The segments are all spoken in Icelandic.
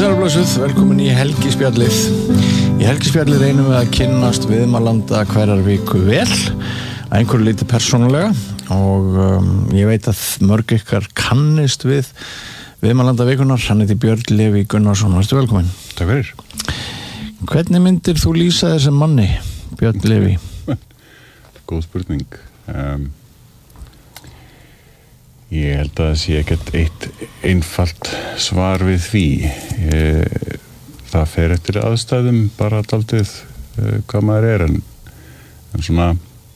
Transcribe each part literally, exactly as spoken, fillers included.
Sælblössuð, velkomin í Helgispjallið. Í Helgispjallið reynum við að kynnast viðmælanda hverjar viku vel, að einhverju lítið persónulega og um, ég veit að mörg ykkar kannist við viðmælanda vikunar, hann heiti Björn Leví Gunnarsson. Vertu velkomin. Takk fyrir. Hvernig myndir þú lýsa þessum manni, Björn Leví? Góð spurning. Um, Ég held að það sé ekkert eitt einfalt svar við því. Ég, það fer eftir aðstæðum bara daldið uh, hvað maður er, en, en svona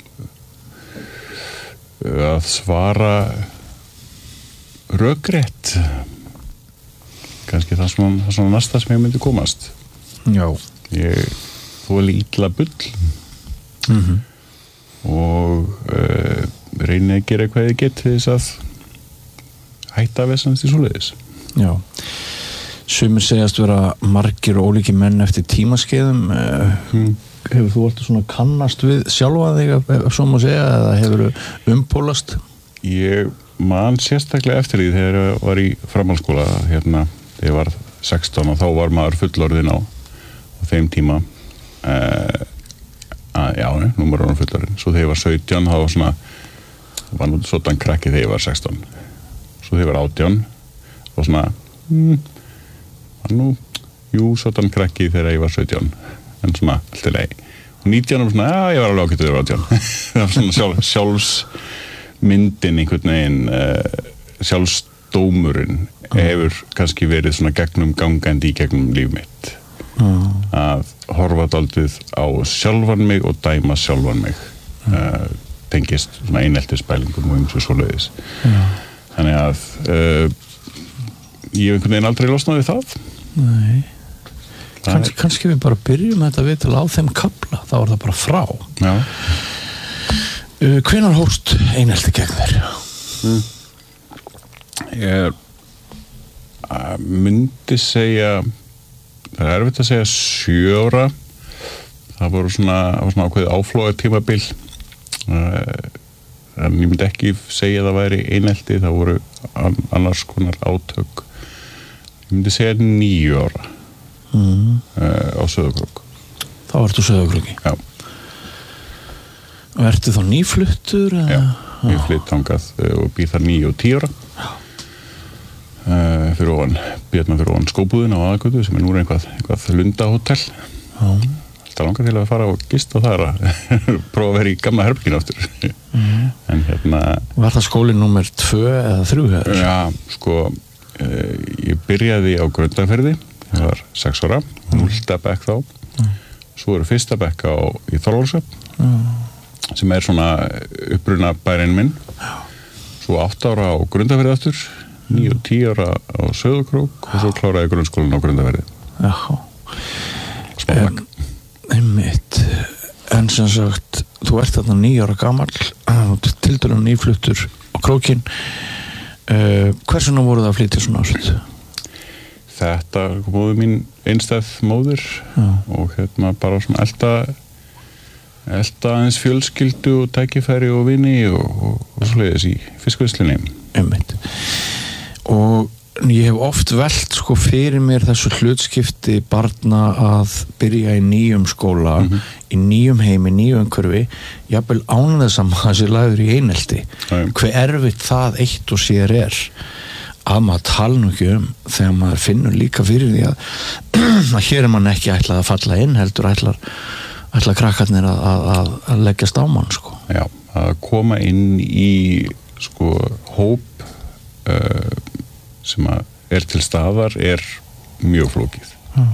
uh, að svara rökrétt, kannski það svona, það svona næsta sem ég myndi komast. Já. Ég þoli illa bull mm-hmm. og uh, reyni að gera eitthvað ég get til þess að hætta vesans í svoleiðis. Já. Sumir segjast vera margir og ólíkir menn eftir tímaskeiðum. Hmm. Hefur þú alltaf svona kannast við sjálfa þig, ef svo má segja, eða hefur þú umpólast? Ég man sérstaklega eftir því þegar ég var í framhaldsskóla, hérna, þegar ég var sextán og þá var maður fullorðinn á, á þeim tíma. Uh, að, já, nú var hann fullorðinn. Svo þegar ég var sautján, þá var svona, var nú svona krakki þegar ég var sextán. Svo þegar ég var átján og svona mm, var nú, jú, svona krakki þegar ég var sautján, en svona alltaf leið. Og nítján var svona, já, ég var alveg ágætt þegar ég var átján. Það var svona sjálf, sjálfsmyndin einhvern veginn, uh, sjálfsdómurinn hefur kannski verið svona gegnum gangandi í gegnum líf mitt. Mm. Að horfa daldið á sjálfan mig og dæma sjálfan mig. Mm. Uh, tengist svona eineltisbælingum og eins og svoleiðis. Mm. Þannig að uh, ég hef einhvern veginn aldrei losnað við það. Nei. Kanns, kannski við bara byrjum þetta viðtal á þeim kafla, þá er það bara frá. Já. Uh, hvenær hófst einelti gegn þér? Mm. Ég uh, myndi segja, það er erfitt að segja sjö ára. Það voru svona, var svona ákveðið áflóga tímabil. Uh, en ég myndi ekki segja að það væri einelti, það voru annars konar átök. Ég myndi segja níu ára mm. uh, á Sauðárkrók. Þá ertu Sauðárkróki? Já. Og ertu þá nýfluttur? Já, ég flytt þangað og býð þar níu og tíu ára. Uh, fyrir ofan, býð maður fyrir ofan skóbúðin á Aðalgötu sem er nú eitthvað, eitthvað lundahótel. Já. Það langar til að fara og gista þar að prófa að vera í gamla herberginu aftur. Mm. En hérna... Var það skólinn númer tvö eða þrjú? Já, sko, eh, ég byrjaði á Grundarfirði, ég var sex ára, núlta bekk þá. Mm. Svo eru fyrsta bekk á í Þorlákshöfn, mm. sem er svona uppruna bærinn minn. Svo átta ára á Grundarfirði aftur, níu og tíu ára á Sauðárkrók og svo kláraði grunnskólann á Grundarfirði. Já. Smábekk. Einmitt, en sem sagt þú ert þarna níu ára gamall tildulega nýfluttur á Krókinn. uh, hversuna voru það að flytja svona ást? Þetta móður mín einstæð móður. Já. Og hérna bara svona elda elda aðeins fjölskyldu og tækifæri og vini og, og, og svoleiðis í fiskvinnslinni. Einmitt. Og ég hef oft velt sko fyrir mér þessu hlutskipti barna að byrja í nýjum skóla, mm-hmm. í nýjum heimi, nýjum umhverfi, jafnvel án þess að maður sé lagður í einelti. Mm. Hve erfitt það eitt og sér er að maður tala nú ekki um þegar maður finnur líka fyrir því að, að hér er mann ekki ætlað að falla inn, heldur ætlar, ætlar krakkarnir að, að, að leggjast á mann sko. Já, að koma inn í sko hóp uh, sem að er til staðar er mjög flókið. Mm.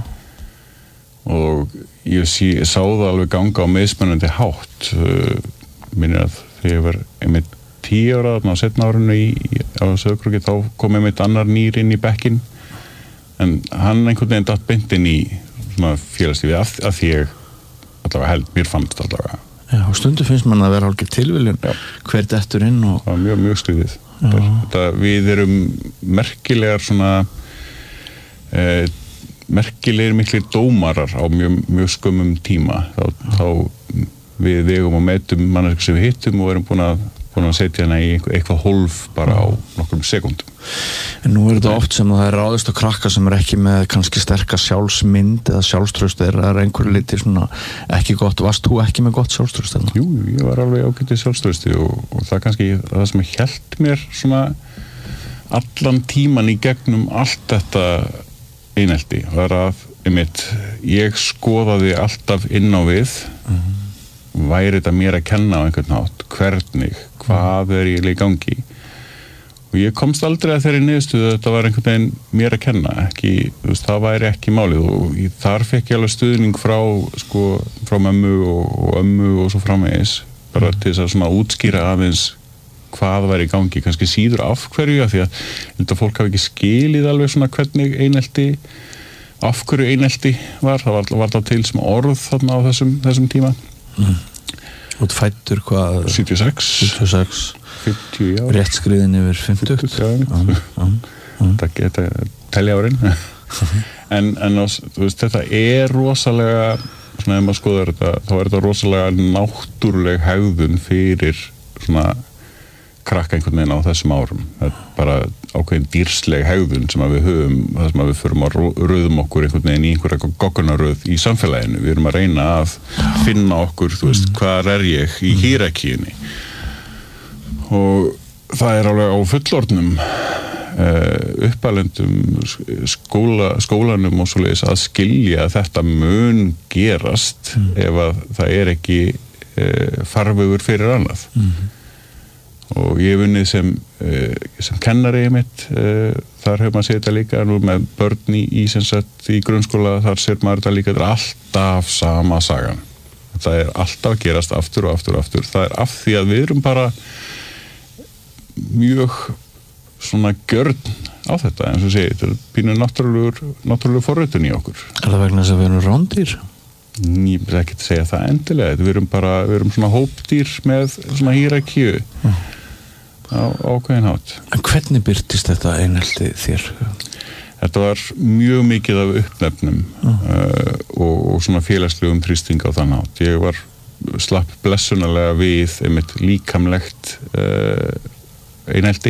Og ég, sí, ég sá það alveg ganga á mismunandi hátt. Uh, minnir að þegar ég var einmitt tíu ára á seinna árinu í, í, á Sauðárkróki, þá kom einmitt annar nýr inn í bekkinn, en hann einhvern veginn datt beint inn í svona félagslífið af, af því ég allavega held, mér fannst allavega. Já, og stundu finnst mann að vera alveg tilviljun hver dettur inn og... Það var mjög, mjög skriðið. Þetta, við erum merkilegar svona eh, merkilegir miklir dómarar á mjög, mjög skömmum tíma. Þá, þá við vegum og metum manneskar sem við hittum og erum búin að búin að setja hana í eitthvað hólf bara á nokkrum sekúndum. En nú er þetta oft sem það er ráðist á krakka sem er ekki með kannski sterka sjálfsmynd eða sjálfstraust, er það einhverju liti svona ekki gott, varst þú ekki með gott sjálfstraust? Jú, ég var alveg ágætið sjálfstrausti og, og það kannski það sem hélt mér svona allan tíman í gegnum allt þetta einelti var að einmitt, ég skoðaði alltaf inn á við mm-hmm. væri þetta mér að kenna á einhvern nátt, hvernig, hvað er ég í gangi og ég komst aldrei að þeirri niðurstöðu að þetta var einhvern veginn mér að kenna, ekki, þú veist, það væri ekki málið og ég, þar fekk ég alveg stuðning frá, sko, frá mömmu og, og ömmu og svo framvegis bara til þess að svona útskýra aðeins hvað væri í gangi, kannski síður af hverju, af því að þetta fólk hafi ekki skilið alveg svona hvernig einelti af hverju einelti var, það var, var það til sem orð þarna á þessum, þessum tíma mm. Og fættur hvað? sjötíu og sex sjötíu og sex fimmtíu ár rétt skriðin yfir fimmtugt þetta geta telja árin en, en á, þú veist, þetta er rosalega svona ef maður skoðar þetta þá er þetta rosalega náttúruleg hegðun fyrir svona krakka einhvern veginn á þessum árum það er bara ákveðin dýrsleg hegðun sem að við höfum, það sem að við förum að röðum okkur einhvern veginn í einhverja goggunaröð í samfélaginu, við erum að reyna að finna okkur, þú veist, hvar er ég í hierarkíunni og það er alveg á fullorðnum uh, uppalendum skóla, skólanum og svoleiðis að skilja að þetta mun gerast mm. ef að það er ekki uh, farvegur fyrir annað mm. og ég hef unnið sem, uh, sem kennari mitt, uh, þar hefur maður séð þetta líka nú með börn í, í, sagt, í grunnskóla, þar sér maður þetta líka þetta er alltaf sama sagan það er alltaf gerast aftur og aftur og aftur það er af því að við erum bara mjög svona gjörn á þetta, eins og segi, þetta er pínu náttúrulegur, náttúrulegur forritun í okkur. Er það vegna þess að við erum rándýr? Ég vil ekki segja það endilega, við erum bara, við erum svona hópdýr með svona hierarkíu mm. á ákveðin hátt. En hvernig birtist þetta einelti þér? Þetta var mjög mikið af uppnefnum mm. uh, og, og svona félagslegum þrýsting á þann hátt. Ég var slapp blessunarlega við einmitt líkamlegt uh, einelti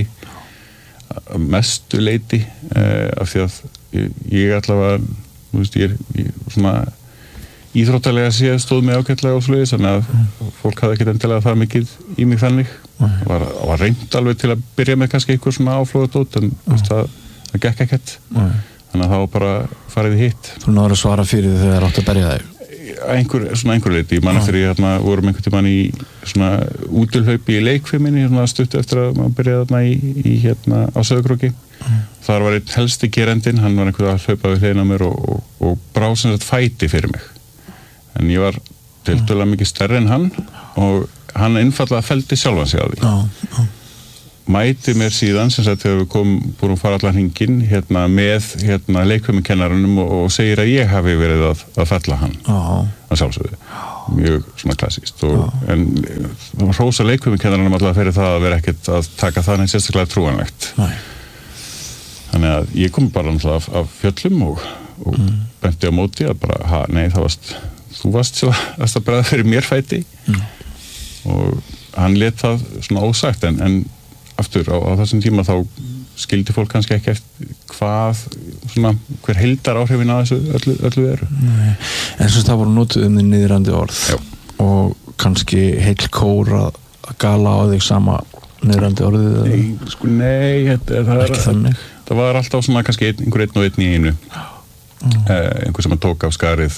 mestu leiti uh, af því að ég, ég allavega þú veist, ég er ég, svona íþróttalega séð stóð mig ágætlega og svoleiðis, þannig að mm. fólk hafði ekkert endilega það mikið í mig þannig mm. var, var reynd alveg til að byrja með kannski eitthvað svona áflóðadót en mm. veist, það, það gekk ekkert mm. þannig að þá bara farið í hitt. Þú náður að svara fyrir því þegar það átt að berja þig? Einhver, svona einhver leiti, ég man eftir ég hérna, vorum einhvern tímann í svona útilhlaupi í leikfiminni, svona stuttu eftir að maður byrjaði þarna í, í hérna á Sauðárkróki mm. þar var einn helsti gerendinn, hann var einhvern að hlaupa við hliðina á mér og, og, og brá sem sagt fæti fyrir mig en ég var tiltölulega mikið stærri en hann og hann einfallega felldi sjálfan sig á því mm. Mm. mæti mér síðan sem sagt þegar við komum búin að fara allan hringinn hérna með hérna leikfimikennarunum og, og segir að ég hafi verið að, að fella hann oh. að sjálfsögðu, mjög svona klassíst og, oh. en það var hrósa leikfimikennarunum alltaf fyrir það að vera ekkert að taka það neitt sérstaklega trúanlegt Nei. Þannig að ég kom bara af, af fjöllum og, og mm. benti á móti að bara, ha, nei það varst þú varst svo að bregða fyrir mér fæti mm. og hann lét það svona ósagt en, en aftur á, á þessum tíma þá skildi fólk kannski ekki eftir hvað svona, hver heildar áhrifin að þessu öllu, öllu eru. Nei. En svo það voru notuð um því niðrandi orð Já. Og kannski heil kór að gala á þig sama niðrandi orðið? Nei, sko, nei þetta, það, ekki þannig? Það var alltaf svona kannski ein, einhver einn og einn í einu mm. eh, einhver sem að tók af skarið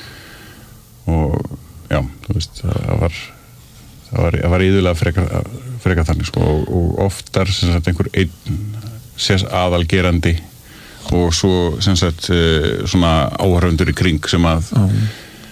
og já, þú veist, það var það var, það var íðulega frekar, frekar þannig sko, og, og oftar sem sagt einhver einn sés aðalgerandi og svo sem sagt svona áhörfundur í kring sem að mm.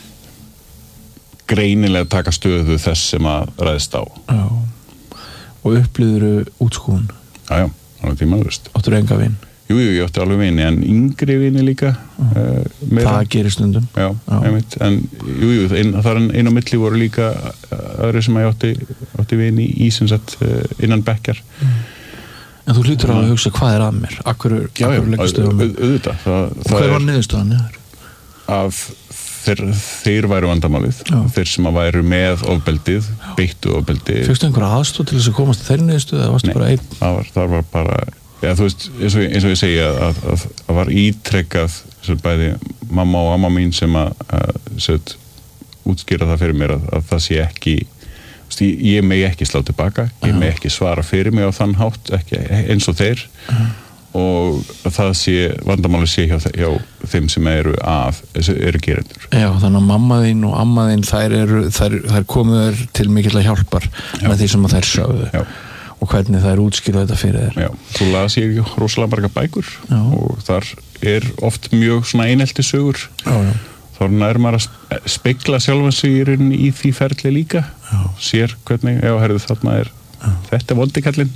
greinilega taka stöðu þess sem að ræðist á Já. Og upplýður útskúin? Já, já, alveg tímaðurist Áttur enga vin? Jú, jú, ég átti alveg vini, en yngri vini líka mm. uh, Það gerir stundum Já, Já. Einmitt, en jú, jú, ein, þar einn á milli voru líka aðri sem ég átti, átti vini í sem sagt innan bekkjar mm. En þú hlýtur að hugsa hvað er að mér? Akkur, já, já, auðvitað það, Og hver var niðurstöðan niður? Af þeir, þeir væru vandamálið, Já. þeir sem að væru með ofbeldið, beittu ofbeldi. Fyrstu einhverja aðstoð til þess að komast þeir niðurstu eða varstu Nei, bara einn? það var, það var bara, ja, þú veist, eins og, eins og ég segja að það var ítrekkað bæði mamma og amma mín sem að, að set, útskýra það fyrir mér að, að það sé ekki, ég, ég megi ekki slá tilbaka, ég megi ekki svara fyrir mig á þann hátt, ekki, eins og þeir uh-huh. og það sé, vandamáli sé hjá, hjá þeim sem eru að, eru gerendur. Já, þannig að mamma þín og amma þín, þær eru, þær, þær komuður til mikilvæg hjálpar Já. Með því sem þær sögðu. Já. Og hvernig það er útskýrað þetta fyrir þér. Já, þú las ég rosalega marga bækur já. Og þar er oft mjög svona einelti sögur. Já, já. Þá er maður að spegla sjálfan sig í rauninni í því ferli líka. Já. Sér hvernig, já, herðu þarna er, já. Þetta er voldikallinn.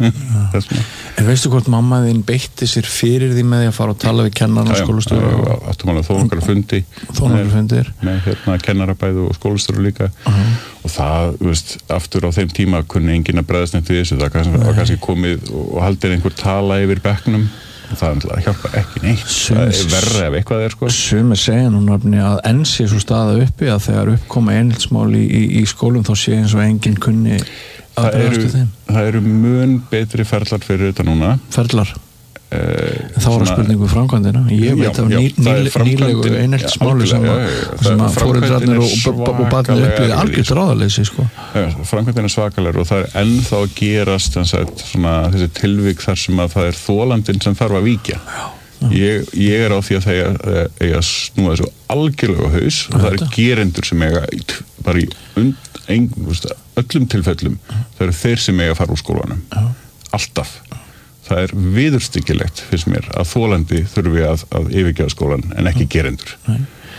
En veistu hvort mamma þín beitti sér fyrir því með því að fara og tala við kennarinn og skólastjóra? Já, já, áttumálega þó nokkra fundi. Þó nokkra fundir. Með hérna kennarabæðu og skólastjóra líka. Uh-huh. Og það, þú veist, aftur á þeim tíma kunni enginn að bregðast neitt við þessu. Það kannski, var kannski komið og haldið einhver tala yfir bekknum. Það hjálpa ekki neitt. Sum, það er verra ef eitthvað er, sko. Sumir segja nú nefni að enn sé svo staða uppi að þegar uppkoma eineltsmál í, í, í skólum þá sé eins og enginn kunni að bregðast við þeim. Það eru mun betri ferlar fyrir þetta núna. Ferlar? Uh, þá var það spurningu framkvæmdina. Ég veit af ný, ný, nýlegu eineltsmáli sem, sem að fóreldrarnir og, og, og barnið upplýði algjört ráðaleysi, sko. Framkvæmdina er svakalegur og það er ennþá að gerast sagt, svona, þessi tilvik þar sem að það er þolandinn sem þarf að víkja. Já. Ég, ég er á því að það eiga að snúa þessu algjörlega á haus og það eru gerendur sem eiga bara í und, ein, öllum tilfellum það eru þeir sem eiga að fara úr skólanum. Já. Alltaf. Það er viðurstyggilegt fyrst mér að þolandi þurfi að, að yfirgefa skólan en ekki gerendur. Nei.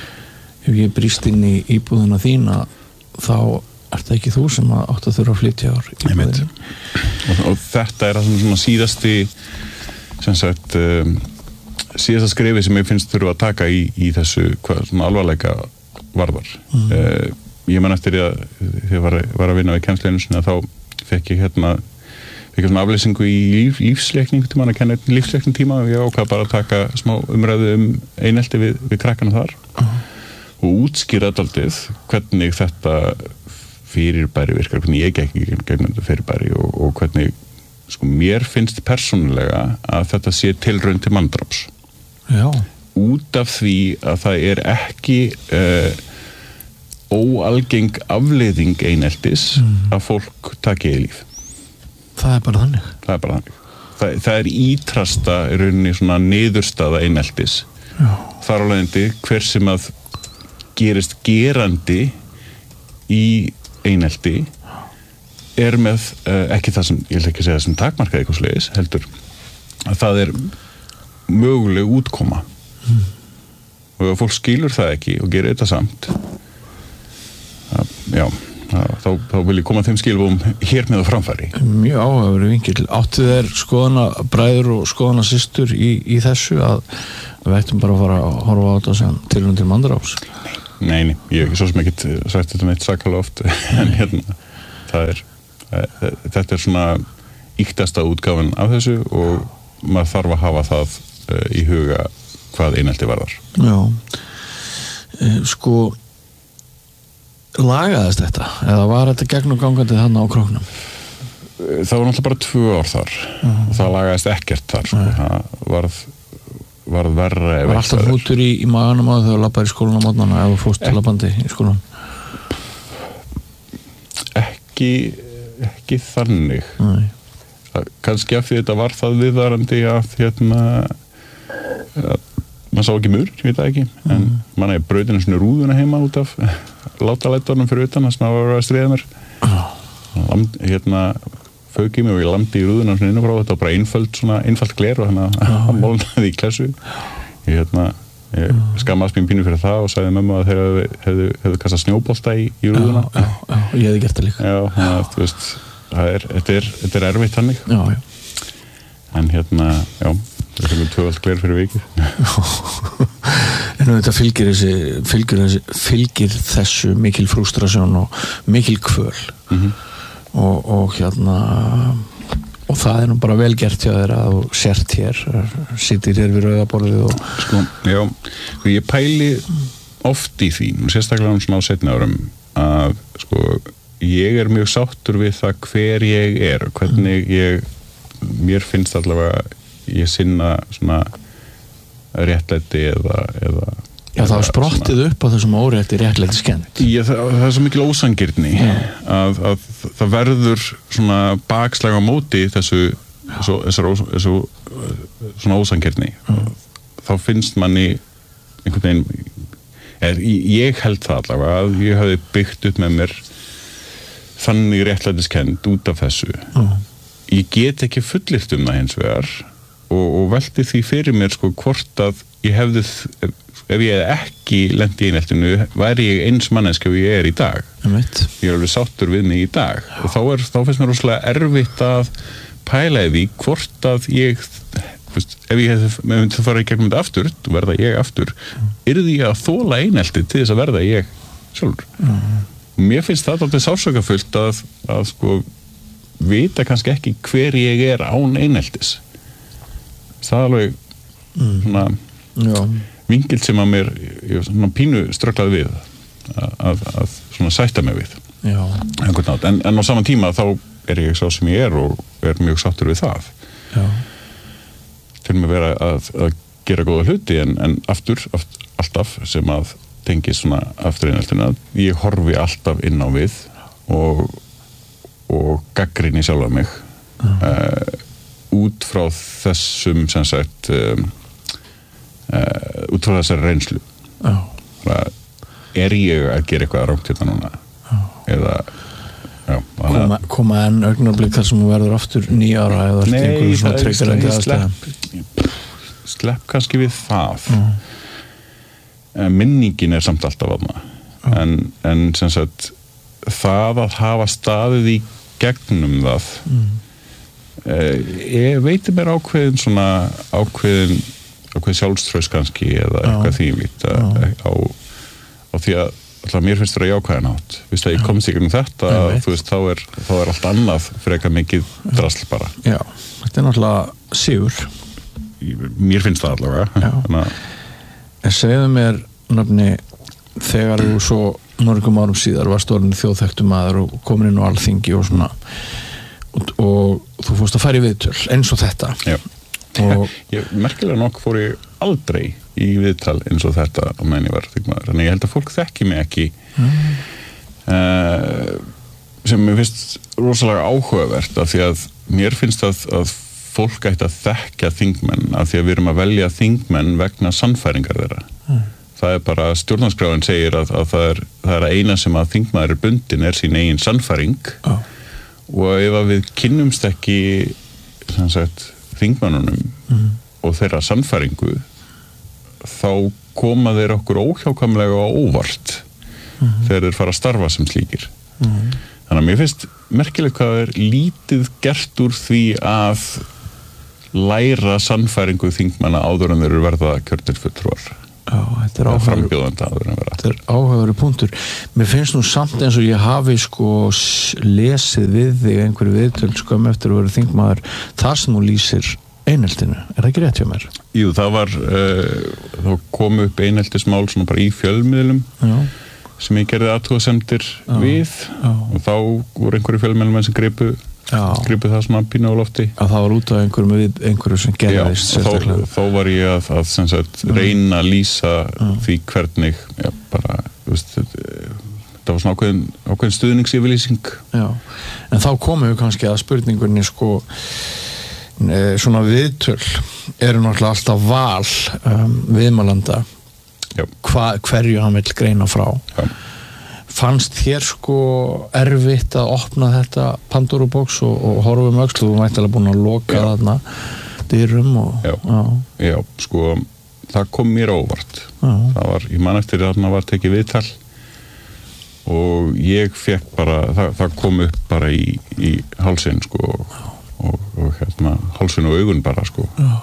Ef ég brýst inn í íbúðina þína þá er það ekki þú sem átt að þurfa að flytja ár íbúðina. Og, og þetta er það svona síðasti sem sagt um, síðasta skrefi sem ég finnst þurfa að taka í, í þessu hvað, svona alvarleika varðar. Mm. Uh, ég man eftir að þegar ég var, var að vinna við kennsleinu þá fekk ég hérna Fikk svona afleysingu í líf, lífsleikning tíma, að kenna einn lífsleikning tíma og ég ákvað bara að taka smá umræðu um einelti við, við krakkana þar uh-huh. og útskýra daldið hvernig þetta fyrirbæri virkar, hvernig ég gekk í gegnum þetta fyrirbæri og, og hvernig sko, mér finnst persónulega að þetta sé tilraun til manndráps. Já. Út af því að það er ekki uh, óalgeng afleiðing eineltis mm. að fólk taki í líf. Það er bara þannig. Það er bara þannig. Það, það er ítrasta í rauninni svona niðurstaða eineltis. Já. Þar á leiðandi hver sem að gerist gerandi í einelti er með uh, ekki það sem, ég vil ekki segja sem takmarkað eitthvað slegis, heldur að það er möguleg útkoma. Mm. Og ef fólk skilur það ekki og gerir þetta samt að, já Þá, þá vil ég koma þeim skilfum hér með á framfæri. Mjög áhugaverður vinkil. Áttu þeir skoðana bræður og skoðana systur í, í þessu að við ættum bara að fara að horfa á þetta sem tilraun til manndráps? Nei, nei, ég hef svo sem ekkert sagt þetta meitt sakalega oft en hérna, það er þetta er svona íktasta útgáfan af þessu og maður þarf að hafa það uh, í huga hvað einelti varðar. Já, uh, sko lagaðist þetta eða var þetta gegnum gangandi þannig á króknum? Það var náttúrulega bara tvö ár þar uh-huh. og það lagaðist ekkert þar sko. Það varð, varð verra var alltaf hútur í, í maganum að þau labbaði í skólan á mótnana eða fórst til labbandi í skólan? Ekki ekki þannig það, kannski af því þetta var það viðvarandi að hérna að maður sá ekki mur, ég veit það ekki en mm. mann er brautin svona rúðuna heima út af látalættunum fyrir utan það sem að vera að stríða mér oh. Lamd, hérna fauk í mig og ég lamdi í rúðuna svona innanfrá þetta var bara einföld svona, einfalt gler og þannig að hann oh. molnaði í klessu ég hérna, ég oh. skammaðist mér pínu fyrir það og sagði mömmu að þeir hefðu, hefðu, hefðu kastað snjóbolta í, í rúðuna já, já, já, ég hefði gert það líka já, þannig að þú veist það er, þetta er, þetta er erfitt þannig já, já. En hérna, já það er tvöfald gler fyrir vikið en þetta fylgir þessi fylgir, þessi, fylgir þessu mikil frústrasjón og mikil kvöl mm-hmm. og, og hérna og það er nú bara vel gert hjá þér að þú sért hér sittir hér við rauðaborðið og sko, já, ég pæli oft í því, sérstaklega svona á seinni árum að sko, ég er mjög sáttur við það hver ég er, hvernig ég mér finnst allavega ég sinna svona réttlæti eða, eða Já, það var sprottið svona upp á þessum órétti réttlætiskennd. Já, það, það er svo mikil ósangirni að, að það verður svona bakslag á móti þessu þessu, þessu, þessu svona ósangirni. Mm. Þá finnst manni einhvern veginn er, ég held það allavega að ég hafi byggt upp með mér þannig réttlætiskennd út af þessu. Mm. Ég get ekki fullyrt um það hins vegar og, og velti því fyrir mér sko hvort að ég hefði ef ég hef ekki lent í eineltinu væri ég eins manneski ef ég er í dag. Einmitt. Ég er alveg sáttur við mig í dag. Já. Og þá, er, þá finnst mér rosalega erfitt að pæla því hvort að ég veist, ef ég hef myndi að fara í gegnum þetta aftur verða ég aftur, mm. yrði ég að þola einelti til þess að verða ég sjálfur. Mm. Mér finnst það alltaf sársaukafullt að, að sko vita kannski ekki hver ég er án eineltis. Það er alveg mm. svona Já. Vingill sem að mér ég svona pínu strögglaði við að, að, að svona sætta mig við. Já. En, en á saman tíma þá er ég sá sem ég er og er mjög sáttur við það. Já. Til mig vera að, að gera góða hluti en, en aftur, aft, alltaf sem að tengi svona aftur eineltinu ég horfi alltaf inn á við og, og gagnrýni sjálfa mig uh, út frá þessum sem sagt um, Uh, út frá þessari reynslu oh. er ég að gera eitthvað rangt hérna núna oh. eða já, koma, koma enn augnablik þar sem þú verður aftur nýja ára eða nei, það er slepp, slepp, slepp kannski við það oh. minningin er samt alltaf aðna oh. en, en sem sagt það að hafa staðið í gegnum það mm. uh, ég veitir mér ákveðin svona ákveðin ákveð sjálfströðs kannski eða eitthvað þýmlít á, á því að alltaf mér finnst það að jákvæða nátt viðst að ég komst ykkur um þetta þú veist þá er, þá er allt annað frekar mikið drasl bara. Já, þetta er náttúrulega sigur. Mér finnst það allavega. En segðu mér nafni þegar þú svo mörgum árum síðar var stórinn þjóðþekktur maður og komin inn á Alþingi og svona og, og þú fórst að fara í viðtöl eins og þetta. Já. Og ég, merkilega nokk fór ég aldrei í viðtal eins og þetta á meðan ég var þingmaður, þannig ég held að fólk þekki mig ekki mm. uh, sem mér finnst rosalega áhugavert af því að mér finnst að, að fólk ætti að þekkja þingmenn af því að við erum að velja þingmenn vegna sannfæringar þeirra mm. það er bara, stjórnarskráin segir að, að það, er, það er að eina sem að þingmaður er bundin er sín eigin sannfæring oh. og ef að við kynnumst ekki sem sagt þingmannunum mm. og þeirra sannfæringu þá koma þeir okkur óhjákvæmlega á óvart mm. þegar þeir fara að starfa sem slíkir mm. þannig að mér finnst merkilegt hvað er lítið gert úr því að læra sannfæringu þingmanna áður en þeir eru verða kjörnir fulltrúar. Já, þetta er áhugaverður þetta er áhugaverður punktur. Mér finnst nú samt eins og ég hafi sko lesið við þig einhverju viðtöl skömm eftir að vera þingmaður þar sem þú lýsir eineltinu, er það ekki rétt hjá mér? Jú, það var uh, þá kom upp eineltismál svona bara í fjölmiðlum Já. Sem ég gerði athugasemdir Já. Við Já. Og þá voru einhverju fjölmiðlum sem gripu gripu það svona pínu á lofti að það var út af einhverjum við einhverju sem gerðist sérstaklega. Þá, þá var ég að, að sem sagt, reyna að lýsa mm. því hvernig já, bara, þú veist það var svona ákveðin, ákveðin stuðningsyfirlýsing. Já, en þá komum við kannski að spurningunni sko svona viðtöl eru náttúrulega alltaf val um, viðmælanda Hva, hverju hann vill greina frá. Já. Fannst þér sko erfitt að opna þetta Pandora-box og, og horfa um öxlu og þú vænt alveg búin að loka já. Þarna dyrum og já. Já. Já, sko það kom mér óvart já. Það var, ég man eftir þarna var tekið viðtal og ég fekk bara það, það kom upp bara í, í hálsinn sko og, og, og hérna hálsinn og augun bara sko já.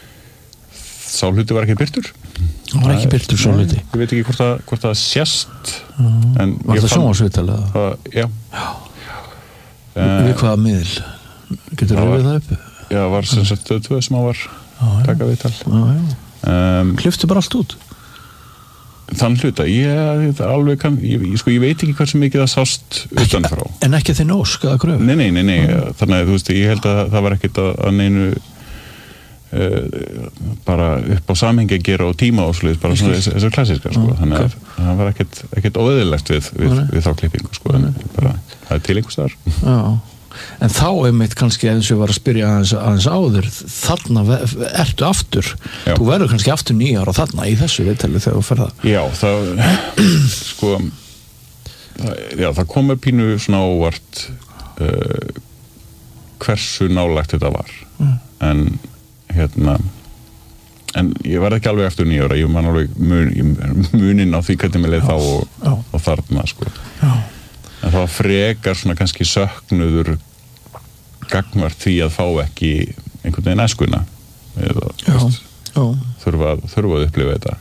Sá hluti var ekki birtur það var ekki birtur sá hluti ég veit ekki hvort það, hvort það sést uh, en var það sjónvarpsviðtal eða? Já, já. Uh, við hvaða miðl? Getur þú rifið það upp? Já, það var sem sagt tvö sem á var taka viðtal um, Klipptu bara allt út? þann hluta, ég alveg kann ég, sko, ég veit ekki hversu mikið það sást utanfrá. En ekki þinn ósk að gröf? Nei, nei, nei, nei. Mm. Þannig að þú veist, ég held að það var ekkert að, að neinu uh, bara upp á samhengi að gera og tíma og svoleiðis, bara svona þess, þessar klassíska, sko. Mm, þannig að okay. það var ekkert, ekkert óeðlilegt við, við, við, við þá klippingu, sko. Mm. Bara, það er til einhvers þar. Já. En þá einmitt kannski eins og ég var að spyrja aðeins, aðeins áður, þarna ertu aftur, já. Þú verður kannski aftur nýjar og þarna í þessu viðtali þegar þú fer það. Já, það, sko, það, já, það komur pínu svona óvart uh, hversu nálægt þetta var, mm. en hérna, en ég verði ekki alveg aftur nýjar, ég man alveg mun, munin á því hvernig mér leið þá og, og þarna, sko. Já. En það frekar svona kannski söknuður gagnvart því að fá ekki einhvern veginn æskuna eða já, veist, já. Þurfa, þurfa að upplifa þetta.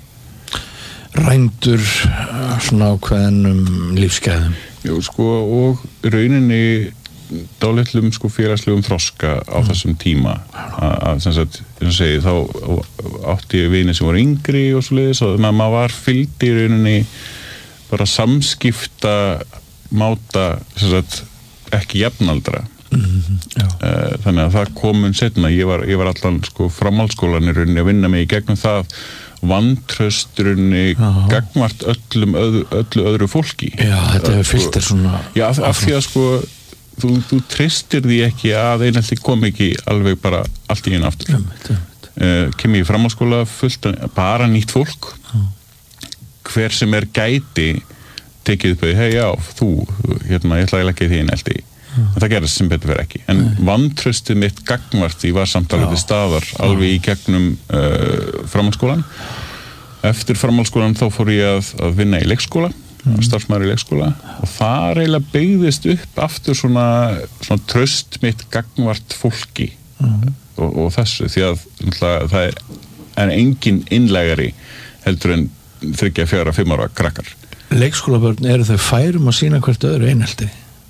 Rændur svona ákveðnum lífsgæðum. Jú, sko, og rauninni dálitlum sko félagslegum þroska á mm. þessum tíma að sem sagt, eins og segi, þá átti ég vini sem voru yngri og svoleiðis og þannig að maður var fylgd í rauninni bara samskipta máta sem sagt, ekki jafnaldra. Mm-hmm, uh, þannig að það komun setna, ég var, ég var allan sko framhaldsskólan í rauninni að vinna mig í gegnum það vantrausturunni gagnvart öllum öðru, öllu öðru fólki. Já, þetta hefur fyllt þér svona já, af, af því að sko þú, þú treystir því ekki að einhelti kom ekki alveg bara allt í einu aftur. Uh, kem ég í framhaldsskóla fullt bara nýtt fólk já. Hver sem er gæti tekið upp að, hei já, þú, hérna, ég ætla að leggja því inn eldi. Mm. Það gerðist sem betur verið ekki. En vantraustið mitt gagnvart í var samtalið til staðar alveg í gegnum uh, framhaldsskólan. Eftir framhaldsskólan þá fór ég að, að vinna í leikskóla, mm. starfsmaður í leikskóla og það eiginlega beygðist upp aftur svona, svona traust mitt gagnvart fólki mm. og, og þessu því að það er, er engin innlegari heldur en þriggja, fjögra, fimm ára krakkar. Leikskólabörn, eru þau færum að sína hvert öðru einhelti?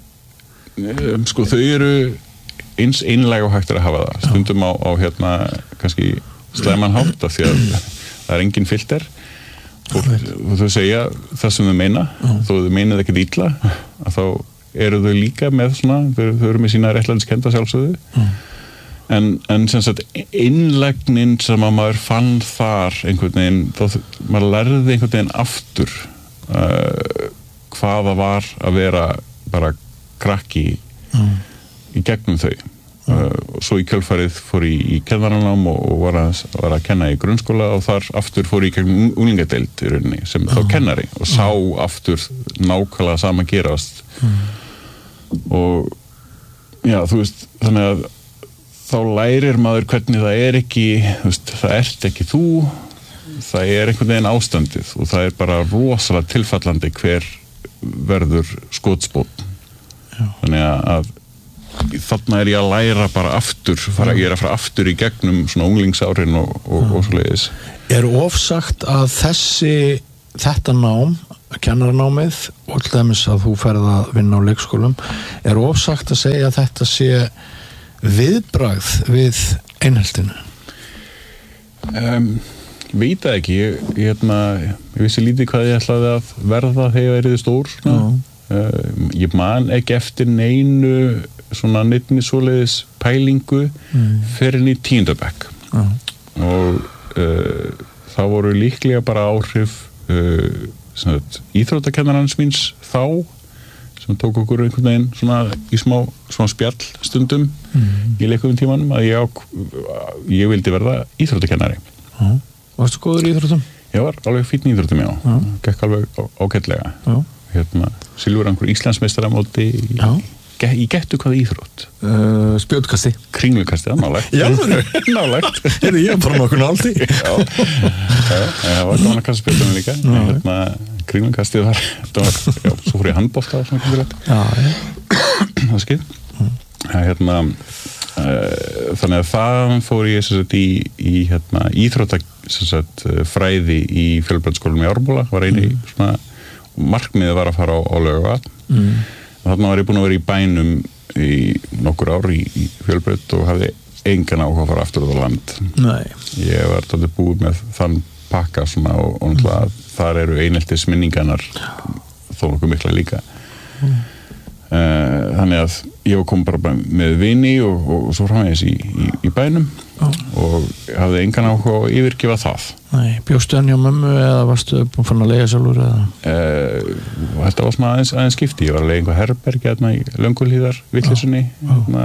Um, sko, þau eru eins einlega og hægt er að hafa það. Stundum á, á hérna, kannski slæman hátt af því að það er engin filter og, og þau segja það sem þau meina, Já. Þó þau meinað ekkert illa, að þá eru þau líka með svona, þau, þau eru með sína réttlætiskennda sjálfsögðu. Já. En, en sem sagt, innlegnin sem að maður fann þar einhvern veginn, þá maður lærði einhvern veginn aftur Uh, hvaða var að vera bara krakki mm. í gegnum þau mm. uh, og svo í kjölfarið fór ég í kennaranám og, og var, að, var að kenna í grunnskóla og þar aftur fór ég í gegnum unglingadeild í rauninni sem mm. þá kennari og sá mm. aftur nákvæmlega sama gerast mm. og já, þú veist, þannig að þá lærir maður hvernig það er ekki, þú veist, það ert ekki þú það er einhvern veginn ástandið og það er bara rosalega tilfallandi hver verður skotspónn. Þannig að þarna er ég að læra bara aftur, fara, ég er að fara aftur í gegnum svona unglingsárin og, og, og svoleiðis. Er ofsagt að þessi, þetta nám, kennaranámið og til dæmis að þú ferð að vinna á leikskólum, er ofsagt að segja að þetta sé viðbragð við einheltinu? Um, Ég veit það ekki, ég, ég, hérna, ég vissi lítið hvað ég ætlaði að verða þegar ég verið stór. Uh, ég man ekki eftir neinu svona neittni svoleiðis pælingu mm. fyrir inn í tíundabekk. Uh. Og uh, það voru líklega bara áhrif uh, íþróttakennarans míns þá sem tók okkur einhvern veginn svona í smá, smá spjall stundum mm. í leikum tímanum að ég, á, ég vildi verða íþróttakennari. Uh. Varstu góður í íþróttum? Ég var alveg fínn í íþróttum, já. já. Gekk alveg ágætlega. Hérna, silfurangur Íslandsmeistaramóti í, ge, í gettu hvað íþrótt? Uh, spjótkasti. Kringlukasti, það nálægt. Já, nálægt. Heyrðu, ég er bara nokkuð náldi. já, já, það var gaman að kasta spjótunum líka. Hérna, kringlukasti var, það var, já, svo fór ég handbolta og svona kemur þetta. Já, já. Það er skil. Hérna, uh, þannig að það fór ég sagt, í, í hérna, íþróttafræði í fjölbrautaskólanum í Ármúla, var eini mm. svona, markmiðið var að fara á, á Laugarvatn. Mm. Þarna var ég búin að vera í bænum í nokkur ár í, í fjölbraut og hafði engan áhuga að fara aftur á land. Nei. Ég var tóttið búið með þann pakka svona og, og mm. þar eru eineltis minningarnar þó nokkuð mikla líka mm. uh, þannig að ég var komin bara með vini og, og, og svo framvegis í, í, í bænum oh. og hafði engan áhuga að yfirgefa það. Nei, bjóstu hann hjá mömmu eða varstu fann að leigja sjálfur eða? Uh, þetta var svona aðeins, aðeins skipti, ég var að leigja einhver herbergi hérna í Löngulíðar vitleysunni oh. hérna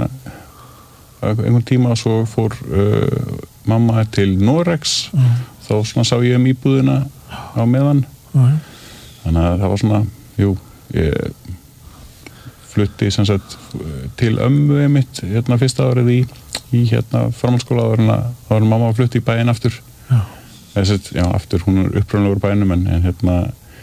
einhvern tíma og svo fór uh, mamma til Noregs mm. þá svona sá ég um íbúðina á meðan mm. þannig að það var svona jú, ég flutti sem sagt til ömmu einmitt hérna fyrsta árið í, í hérna framhaldsskóla áður en að áður en mamma flutti í bæinn aftur já. Þessi, já, aftur, hún er upprunalega úr bænum en, en hérna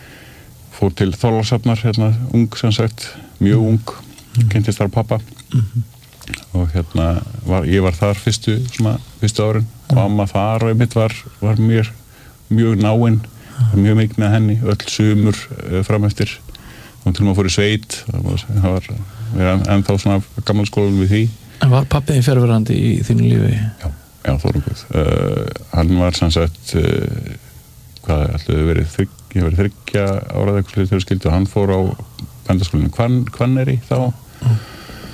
fór til Þorlákshafnar hérna ung sem sagt, mjög ung mm. kynntist þar pappa mm. og hérna var, ég var þar fyrstu svona, fyrstu árin og amma þar og einmitt var, var mjög mjög náinn, mjög mikið með henni öll sumur uh, fram eftir og til maður fór í sveit það var, það var, var ennþá svona gammal skólan við því. En var pappiðin fjarverandi í þínu lífi? Já, já Þórungur uh, hann var sem sagt uh, hvað ætlaði verið þrygg, ég verið þryggja árað eitthvað þegar skildi og hann fór á bændaskólinu Hvann, Hvanneyri þá mm.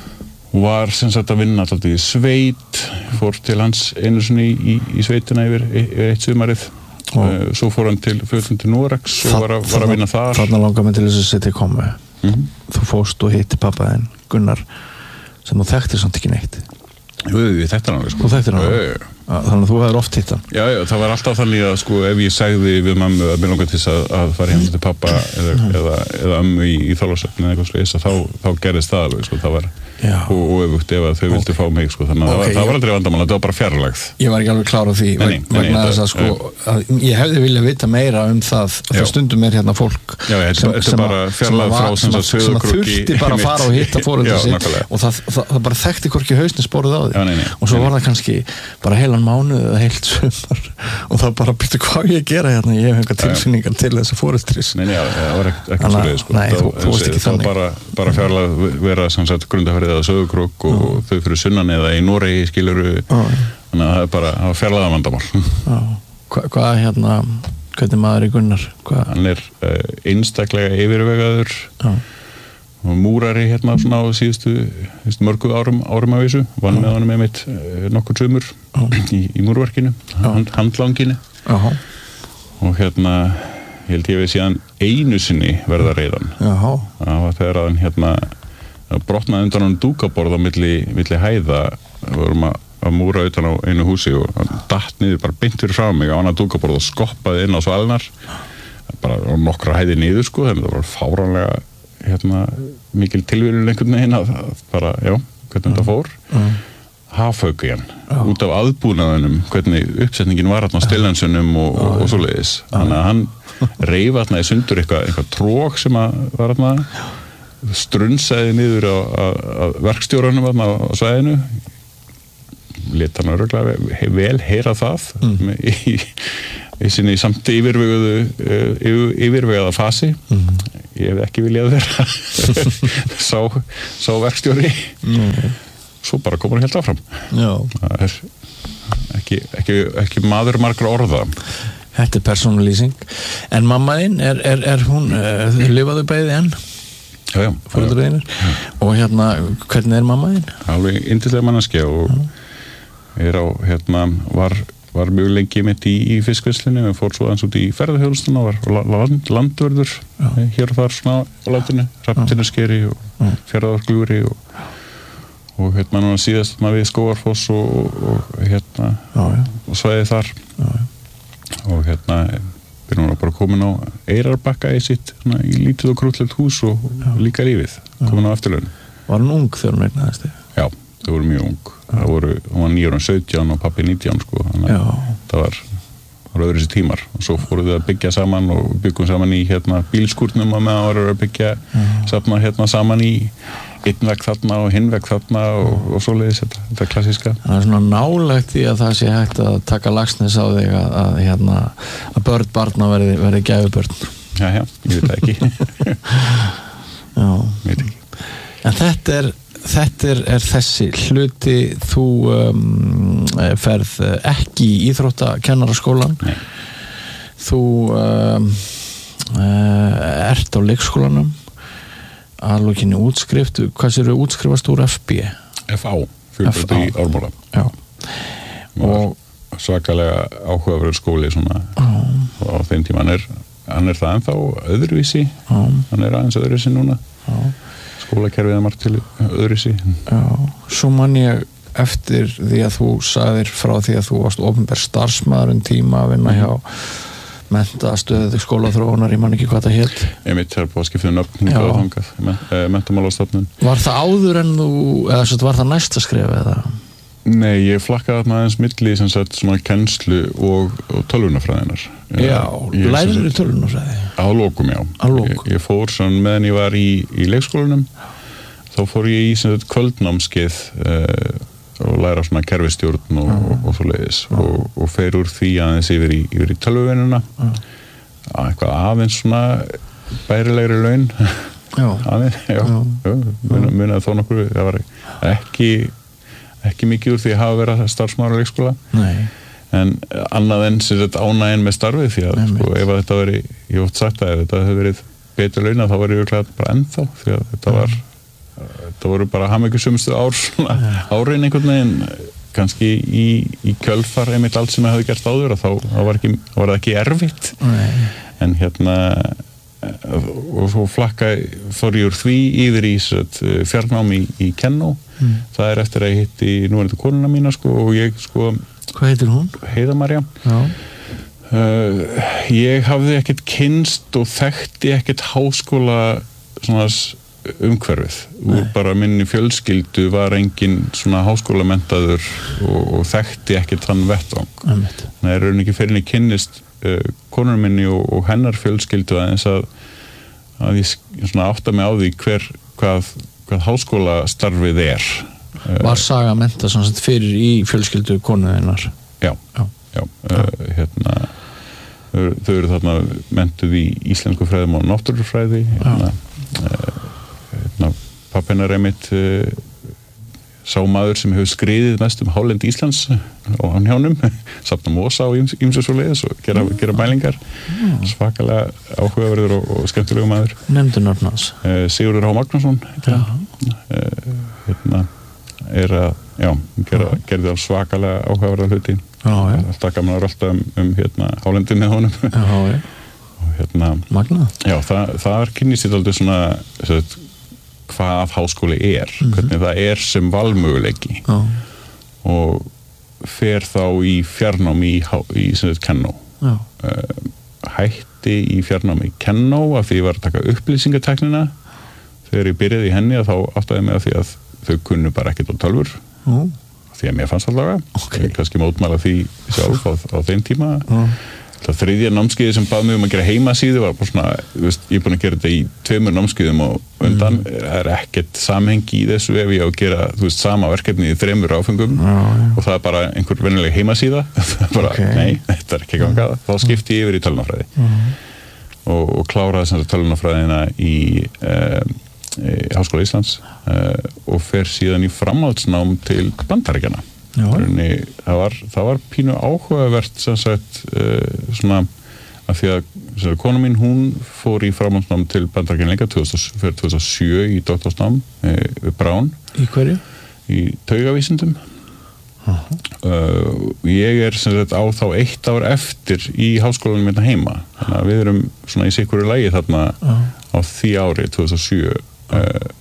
og var sem sagt að vinna alltaf í sveit fór til hans einu sinni í, í, í sveitina yfir, yfir eitt sumarið og uh, svo fór hann til fjöldum til Noregs og var, var að vinna þar þarna langar mig til þess að setja í komu mm-hmm. þú fórst og hitti pappa þinn Gunnar sem þú þekktir samt ekki neitt jú, ég þekkti hann alveg sko. þú þekktir hann alveg þannig að þú hefur oft hitt hann já, já, það var alltaf þannig að sko ef ég segði við mammu að mér langar til þess að, að fara heim til pappa eða, mm. eða, eða ömmu í, í Þorlákshöfn eða eitthvað slúðis þá, þá gerðist það alveg sko, það var og, og öfugt ef að þau vildi okay. fá mig sko, þannig að okay, það, það var aldrei vandamál, það var bara fjarlægð ég var ekki alveg klár á því nei, nei, vegna þess að sko að ég hefði viljað vita meira um það að það stundum er hérna fólk já, ég, sem, sem, bara sem, var, sem, að, sem að þurfti bara að fara og hitta foreldra sitt og það, það, það bara þekkti hvorki hausni sporið á því já, nei, nei, og svo var það kannski bara heilan mánuð eða heilt sumar og það bara byrti hvað ég gera hérna ég hef einhver tilfinningar til þess að foreldris nei, já, það var ekkert svoleiðis sko. Nei, þú, þú varst ekki þannig bara, bara fjarlægð vera sem sagt Grundarfjörð eða Sauðárkrók og mm. þau fyrir sunnan eða í Noregi skiluru mm. þannig að það er bara það var fjarlægða vandamál Hvað hva, hérna, hvernig maður er Gunnar? Hva? Hann er uh, einstaklega yfirvegaður mm. og múrari hérna svona á síðustu mörgu árum, árum af þessu vann með honum einmitt uh, nokkur sumur mm. í, í múrverkinu, hand, handlanginu uh-huh. og hérna ég held ég við síðan einu sinni verða reiðan uh-huh. það var þegar að hann hérna brotnaði undan hann dúkaborð á milli, milli hæða við vorum að, að múra utan á einu húsi og hann datt niður bara beint fyrir frá mig á hann að dúkaborð og skoppaði inn á svalnar bara á nokkra hæði niður sko þannig að það var fáránlega hérna, mikil tilvíðun einhvern veginn að bara, já, hvernig þetta fór mm. hafauku hann oh. út af aðbúnaðunum hvernig uppsetningin var hérna á stillansunum og, oh, og, og svoleiðis oh. þannig að hann reif hérna í sundur eitthvað, eitthvað trók sem að var hérna strunsaði niður á, á, á verkstjóranum á svæðinu lét hann örgulega vel heyra það mm. í, í sinni samt yfirveguðu yfir, yfirvegaða fasi mm. ég hef ekki viljað vera sá, sá verkstjóri mm. svo bara komur hann helt áfram Já. Það er ekki, ekki, ekki maður margra orða Þetta er persónulýsing en mamma þín, er, er, er hún uh, lifaðu bæði enn? Já, já, já, já. Og hérna, hvernig er mamma þín? Alveg yndislega manneskja og mm. er á, hérna, var, var mjög lengi mitt í, í fiskvislunni og fór svo aðeins út í ferðarþjónustuna og var land, landvörður já. Hér og þar svona á landinu, Hrafntinnuskeri og mm. Fjarðargljúfri og, og hérna núna síðast maður við Skógarfoss og, og, og hérna já, já. Og svæði þar já, já. Og hérna við erum bara komin á Eyrarbakka í sitt svona, í lítið og krútlegt hús og, og líka lífið, komin á eftirlaun Var hún ung þegar hún eignaðist þig? Já, þau voru mjög ung það voru, hún var níu ára sautján og pappi nítján sko, þannig að það var það var öðru þessi tímar og svo fóruð við að byggja saman og byggum saman í hérna bílskúrnum og meðan voru að byggja safna hérna saman í einn vegg þarna og hinn vegg þarna og, og svoleiðis, þetta, þetta klassíska Það er svona nálægt því að það sé hægt að taka lagsnes á þig að, að, hérna, að börn barna verði, verði gæfubörn Já, já, ég veit það ekki Já Ég veit ekki En þetta er, þetta er, er þessi hluti þú um, ferð ekki í íþróttakennaraskólan Nei þú um, uh, ert á leikskólanum að lokinni útskrift, hvað sér þú útskrifast úr F B? F A, fjölbraut í Ármúla. Já. Og svakalega áhugaverður skóli svona á, á þeim tíma, hann er, hann er það ennþá öðruvísi, á. Hann er aðeins öðruvísi núna, á. Skólakerfið er margt til öðruvísi. Já, svo man ég eftir því að þú sagðir frá því að þú varst opinber starfsmaður um tíma að vinna hjá mentastöðu skólaþróunar, ég man ekki hvað það hét. Einmitt, það er búið að skipta um nöfn hingað og þangað, Menntamálastofnun. Var það áður en þú, eða svo var það næsta skref eða? Nei, ég flakkaði þarna aðeins milli sem sagt svona kennslu og, og tölvunarfræðinar. Já, læriður í tölvunarfræði? Á lokum, já. Á lokum. Ég, ég fór svona meðan ég var í, í leikskólanum, þá fór ég í sem sagt kvöldnámskeið uh, og læra svona kerfistjórn og, og, og svo leiðis og, og fer úr því aðeins yfir í, yfir í tölvuvinnuna eitthvað aðeins svona bærilegri laun aðeins, já, já. já munið þó nokkur, það var ekki ekki mikið úr því að hafa verið starfsmaður á leikskóla. Nei. En annað en sér þetta ánæginn með starfið því að sko, ef að þetta veri, ég hef sagt að ef þetta hefur verið betur launað þá var ég örugglega bara ennþá því að þetta var það voru bara hamingjusömustu ár svona, árin einhvern veginn kannski í, í kjölfar einmitt allt sem ég hafði gert áður og þá, þá var, ekki, var það ekki erfitt. Nei. En hérna og svo flakka fór ég úr því yfir í fjarnám í, í Kennó. Mm. Það er eftir að ég hitti núverandi konuna mína sko, og ég sko hvað heitir hún? Heiða María. Já. Uh, ég hafði ekkert kynnst og þekkti ekkert háskóla svona umhverfið. Úr bara minni fjölskyldu var engin svona háskólamentaður og, og þekkti ekki þann vettvang. Það er raun ekki fyrir henni kynnist uh, konur minni og, og hennar fjölskyldu aðeins að, að ég svona átta mig á því hver, hvað, hvað háskólastarfið er. Var Saga menta svona fyrir í fjölskyldu konuðinnar? Já, já. já. Uh, hérna, þau, þau eru þarna mentuð í íslensku fræðum og náttúrufræði. Hérna, uh, pappi hennar er einmitt uh, sá maður sem hefur skriðið mest um hálend Íslands og hann hjánum safna mosa og ýmsu svo leiðis og gera, gera mælingar mm. svakalega áhugaverður og, og skemmtilegu maður. Nefndu nafn hans? Uh, Sigurður H. Magnússon uh, hérna er að já, gera, gerði á svakalega áhugaverða hluti. Já, ja. Alltaf gaman að rölda um, um hérna hálendin með honum. Já, ja. Og hérna Magna. Já, það, það er kynnist þetta aldrei svona svo, hvað háskóli er, mm-hmm. hvernig það er sem valmöguleiki oh. og fer þá í fjarnám í, í Kennó. Oh. Uh, hætti í fjarnám í Kennó af því ég var að taka upplýsingatæknina. Þegar ég byrjaði í henni þá áttaði ég mig að því að þau kunnu bara ekkert á tölvur oh. því að mér fannst allavega okay. kannski mótmæla því sjálf á, á þeim tíma. Oh. Það þriðja námskeiði sem bað mig um að gera heimasíðu var bara svona, þú veist, ég er búin að gera þetta í tveimur námskeiðum og undan mm. er ekkert samhengi í þessu ef ég á að gera, þú veist, sama verkefni í þremur áfengum já, já. Og það er bara einhver venjuleg heimasíða bara, okay. nei, þetta er ekki gangað þá skipti ég yfir í tölvunarfræði mm. og, og kláraði sem þetta tölvunarfræðina í, um, í Háskóla Íslands uh, og fer síðan í framhaldsnám til Bandaríkjanna. Rauninni, það var, það var pínu áhugavert sem sagt uh, svona að því að sem, kona mín hún fór í framhaldsnám til Bandaríkjanna líka tvö þúsund og sjö í doktorsnám uh, við Brown. Í hverju? Í taugavísindum. Uh-huh. Uh, ég er sem sagt á þá eitt ár eftir í háskólanum hérna heima. Þannig að við erum svona í sikuru lagi þarna uh-huh. á því ári tvö þúsund og sjö uh,